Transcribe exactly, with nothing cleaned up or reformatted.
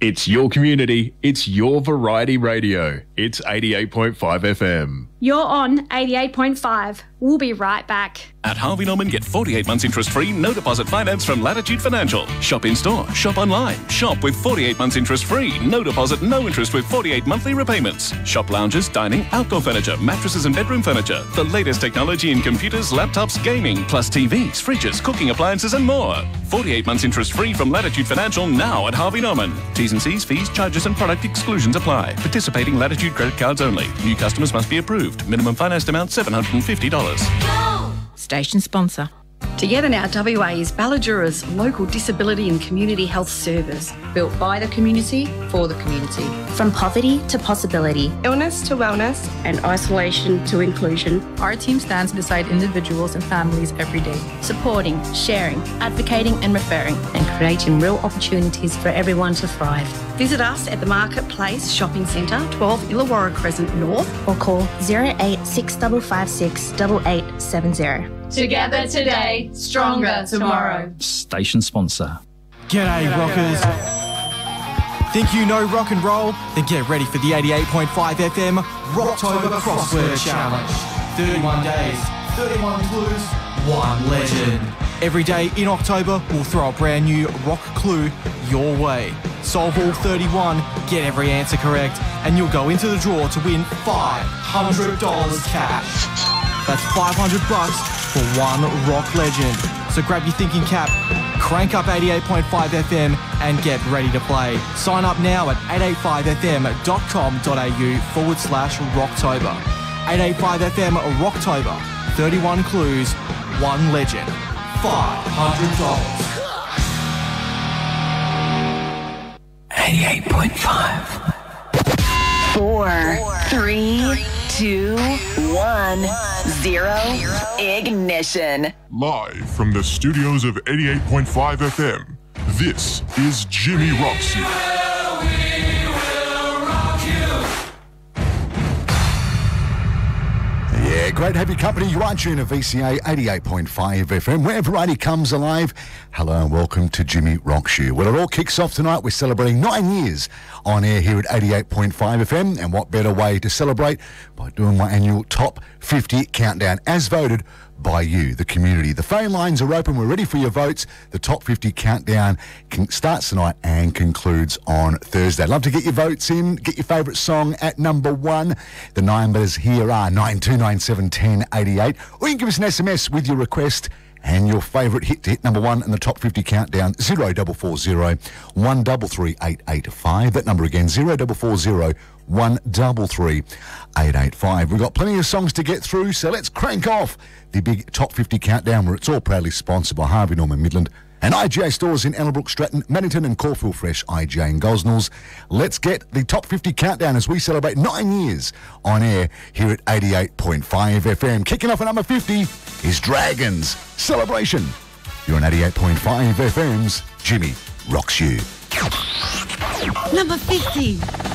It's your community. It's your variety radio. It's eighty-eight point five F M. You're on eighty-eight point five. We'll be right back. At Harvey Norman, get forty-eight months interest-free, no deposit finance from Latitude Financial. Shop in-store, shop online. Shop with forty-eight months interest-free, no deposit, no interest with forty-eight monthly repayments. Shop lounges, dining, outdoor furniture, mattresses and bedroom furniture. The latest technology in computers, laptops, gaming, plus T Vs, fridges, cooking appliances and more. forty-eight months interest-free from Latitude Financial now at Harvey Norman. T's and C's, fees, charges and product exclusions apply. Participating Latitude credit cards only. New customers must be approved. Minimum financed amount seven hundred fifty dollars. Station sponsor. Together Now W A is Balladura's local disability and community health service, built by the community for the community. From poverty to possibility, illness to wellness, and isolation to inclusion, our team stands beside individuals and families every day, supporting, sharing, advocating and referring, and creating real opportunities for everyone to thrive. Visit us at the Marketplace Shopping Centre, twelve Illawarra Crescent North, or call zero eight six five five six eight eight seven zero. Together today, stronger tomorrow. Station sponsor. G'day, rockers. Think you know rock and roll? Then get ready for the eighty-eight point five F M Rocktober Crossword Challenge. thirty-one days, thirty-one clues, one legend. Every day in October, we'll throw a brand new rock clue your way. Solve all thirty-one, get every answer correct, and you'll go into the draw to win five hundred dollars cash. That's five hundred bucks for one rock legend. So grab your thinking cap, crank up eighty-eight point five F M and get ready to play. Sign up now at eight eight five f m dot com dot a u forward slash Rocktober. eight eight five F M Rocktober. thirty-one clues, one legend. five hundred dollars. eighty-eight point five. Four, three, two, one, zero, ignition. Live from the studios of eighty-eight point five F M, this is Jimmy Rocks You. Yeah, great to have your company. You are tuned to V C A eighty-eight point five F M, where variety comes alive. Hello and welcome to Jimmy Rocks You. Well, it all kicks off tonight. We're celebrating nine years on air here at eighty-eight point five F M, and what better way to celebrate by doing my annual Top fifty Countdown, as voted by you, the community. The phone lines are open. We're ready for your votes. The Top fifty Countdown can, starts tonight and concludes on Thursday. I'd love to get your votes in. Get your favourite song at number one. The numbers here are nine two nine seven one oh eight eight, or you can give us an S M S with your request and your favourite hit to hit number one in the Top fifty Countdown, zero four four zero one three three eight eight five. That number again, zero four four zero one three three eight eight five. We've got plenty of songs to get through, so let's crank off the big Top fifty Countdown, where it's all proudly sponsored by Harvey Norman Midland and I G A stores in Ellenbrook, Stratton, Mannington and Caulfield Fresh, I G A and Gosnells. Let's get the Top fifty Countdown as we celebrate nine years on air here at eighty-eight point five F M. Kicking off at number fifty is Dragons Celebration. You're on eighty-eight point five F M's Jimmy Rocks You. Number fifty.